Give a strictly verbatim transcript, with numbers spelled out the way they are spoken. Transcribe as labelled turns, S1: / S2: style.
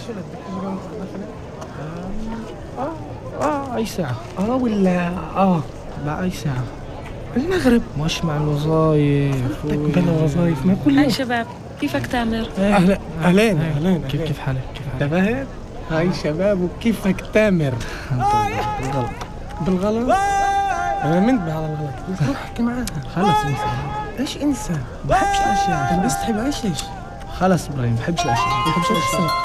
S1: شو بدك تيجي جنب الدخلة؟
S2: اه اه اي ساعة.
S1: اه ولا اه
S2: بقى اي ساعة.
S1: المغرب.
S2: مش مع الوظايف
S1: بدك بلا وظايف ما كل
S3: هاي
S1: يوم.
S3: شباب، كيفك تامر؟
S1: اهلا اهلين اهلين
S2: كيف كيف حالك؟ كيف حالك؟
S1: انتبهت؟ هاي شباب وكيفك تامر؟
S2: بالغلط.
S1: بالغلط؟ انا منتبه على الغلط بس روح احكي معاها.
S2: خلص انسى.
S1: ايش انسى؟
S2: بحبش الاشياء.
S1: انا بس تحب ايش ايش؟
S2: خلص ابراهيم بحبش الاشياء.
S1: بحبش الاشياء.